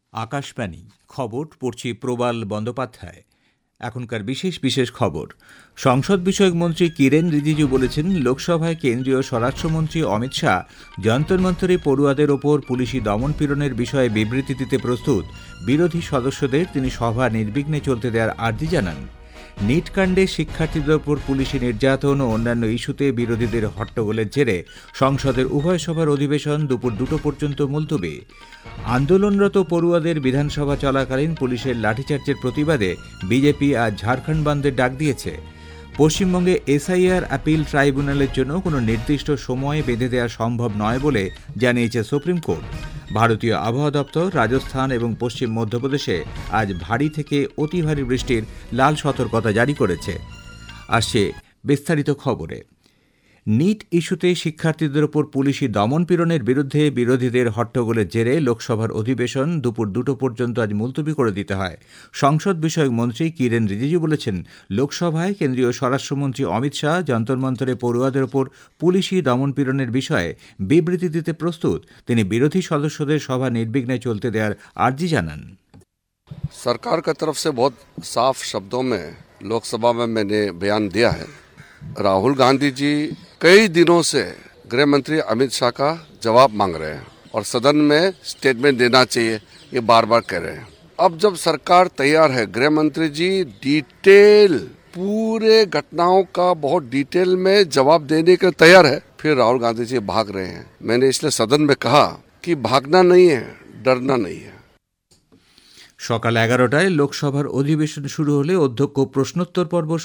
আকাশবাণী খবর পড়ছি প্রবাল বন্দ্যোপাধ্যায়। এখনকার বিশেষ খবর। সংসদ বিষয়ক মন্ত্রী কিরেন রিজিজু বলেছেন, লোকসভায় কেন্দ্রীয় স্বরাষ্ট্রমন্ত্রী অমিত শাহ যন্তর মন্তরে পড়ুয়াদের ওপর পুলিশি দমন পীড়নের বিষয়ে বিবৃতি দিতে প্রস্তুত। বিরোধী সদস্যদের তিনি সভা নির্বিঘ্নে চলতে দেওয়ার আর্জি জানান। নিট কাণ্ডে শিক্ষার্থীদের ওপর পুলিশি নির্যাতন ও অন্যান্য ইস্যুতে বিরোধীদের হট্টগোলের জেরে সংসদের উভয় সভার অধিবেশন দুপুর 2টো পর্যন্ত মুলতবি। আন্দোলনরত পড়ুয়াদের বিধানসভা চলাকালীন পুলিশের লাঠিচার্জের প্রতিবাদে বিজেপি আজ ঝাড়খণ্ড বন্ধের ডাক দিয়েছে। পশ্চিমবঙ্গে এসআইআর আপিল ট্রাইব্যুনালের জন্য কোনো নির্দিষ্ট সময় বেঁধে দেওয়া সম্ভব নয় বলে জানিয়েছে সুপ্রিম কোর্ট। ভারতীয় আবহাওয়া দপ্তর রাজস্থান এবং পশ্চিম মধ্যপ্রদেশে আজ ভারী থেকে অতি ভারী বৃষ্টির লাল সতর্কতা জারি করেছে। আসছে বিস্তারিত খবরে। নিট ইস্যুতে শিক্ষার্থীদের ওপর পুলিশি দমনপীড়নের বিরুদ্ধে বিরোধীদের হট্টগোলের জেরে লোকসভার অধিবেশন দুপুর 2টো পর্যন্ত আজ মুলতবি করে দিতে হয়। সংসদ বিষয়ক মন্ত্রী কিরেন রিজিজু বলেছেন, লোকসভায় কেন্দ্রীয় স্বরাষ্ট্রমন্ত্রী অমিত শাহ যন্তর মন্তরে পড়ুয়াদের ওপর পুলিশি দমনপীড়নের বিষয়ে বিবৃতি দিতে প্রস্তুত। তিনি বিরোধী সদস্যদের সভা নির্বিঘ্নে চলতে দেওয়ার আর্জি জানান। सरकार की तरफ से बहुत साफ शब्दों में लोकसभा में मैंने बयान दिया है। राहुल गांधी जी कई दिनों से गृह मंत्री अमित शाह का जवाब मांग रहे हैं और सदन में स्टेटमेंट देना चाहिए, ये बार बार कह रहे हैं। अब जब सरकार तैयार है, गृह मंत्री जी डिटेल पूरे घटनाओं का बहुत डिटेल में जवाब देने के तैयार है, फिर राहुल गांधी जी भाग रहे हैं। मैंने इसलिए सदन में कहा कि भागना नहीं है, डरना नहीं है। সকাল 11টায় লোকসভার অধিবেশন শুরু হলে অধ্যক্ষ প্রশ্নোত্তর পর্ব